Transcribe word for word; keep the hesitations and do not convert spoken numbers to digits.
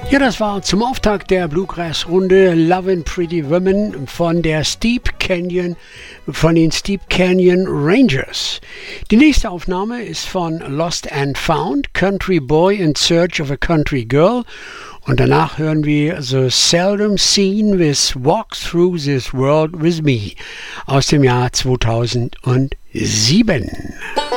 Ja, das war zum Auftakt der Bluegrass-Runde Lovin' Pretty Women von der Steep Canyon, von den Steep Canyon Rangers. Die nächste Aufnahme ist von Lost and Found, Country Boy in Search of a Country Girl. Und danach hören wir The Seldom Seen with Walk Through This World With Me aus dem Jahr zweitausendsieben.